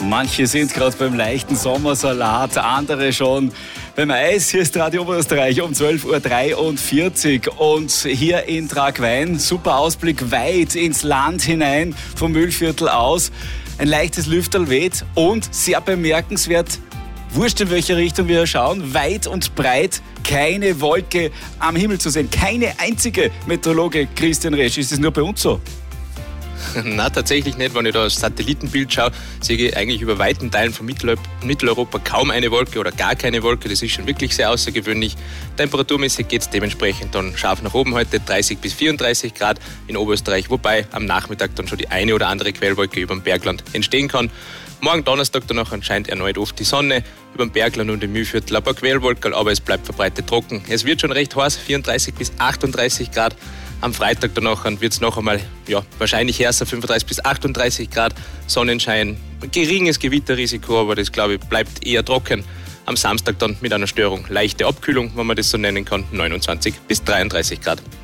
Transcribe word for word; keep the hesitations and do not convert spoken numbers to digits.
Manche sind gerade beim leichten Sommersalat, andere schon beim Eis. Hier ist Radio Oberösterreich um zwölf Uhr dreiundvierzig und hier in Tragwein, super Ausblick weit ins Land hinein vom Mühlviertel aus. Ein leichtes Lüfterl weht und sehr bemerkenswert, wurscht in welche Richtung wir schauen, weit und breit keine Wolke am Himmel zu sehen. Keine einzige. Meteorologe Christian Resch, ist es nur bei uns so? Na, tatsächlich nicht. Wenn ich da das Satellitenbild schaue, sehe ich eigentlich über weiten Teilen von Mitteleuropa kaum eine Wolke oder gar keine Wolke. Das ist schon wirklich sehr außergewöhnlich. Temperaturmäßig geht es dementsprechend dann scharf nach oben heute, dreißig bis vierunddreißig Grad in Oberösterreich, wobei am Nachmittag dann schon die eine oder andere Quellwolke über dem Bergland entstehen kann. Morgen Donnerstag danach scheint erneut oft die Sonne, über dem Bergland und im Mühlviertel ein paar Quellwolken, aber es bleibt verbreitet trocken. Es wird schon recht heiß, vierunddreißig bis achtunddreißig Grad. Am Freitag danach wird es noch einmal, ja, wahrscheinlich härter, fünfunddreißig bis achtunddreißig Grad, Sonnenschein, geringes Gewitterrisiko, aber das, glaube ich, bleibt eher trocken. Am Samstag dann mit einer Störung leichte Abkühlung, wenn man das so nennen kann, neunundzwanzig bis dreiunddreißig Grad.